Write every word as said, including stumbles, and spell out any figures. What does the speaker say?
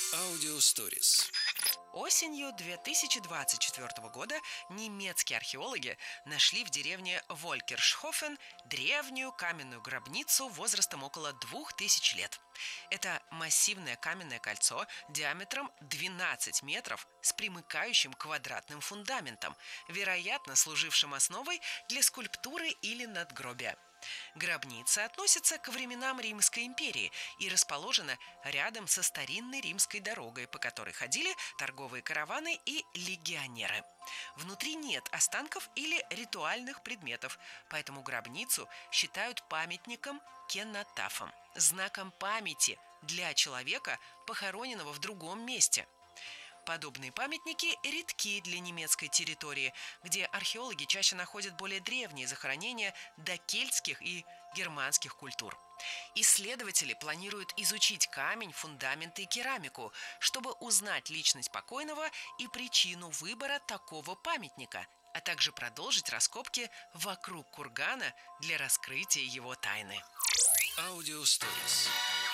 Аудиосторис. Осенью две тысячи двадцать четвёртого года немецкие археологи нашли в деревне Волькершхофен древнюю каменную гробницу возрастом около двух тысяч лет. Это массивное каменное кольцо диаметром двенадцать метров с примыкающим квадратным фундаментом, вероятно, служившим основой для скульптуры или надгробия. Гробница относится к временам Римской империи и расположена рядом со старинной римской дорогой, по которой ходили торговые караваны и легионеры. Внутри нет останков или ритуальных предметов, поэтому гробницу считают памятником кенотафом, знаком памяти для человека, похороненного в другом месте. Подобные памятники редки для немецкой территории, где археологи чаще находят более древние захоронения докельтских и германских культур. Исследователи планируют изучить камень, фундаменты и керамику, чтобы узнать личность покойного и причину выбора такого памятника, а также продолжить раскопки вокруг кургана для раскрытия его тайны. Аудиосторис.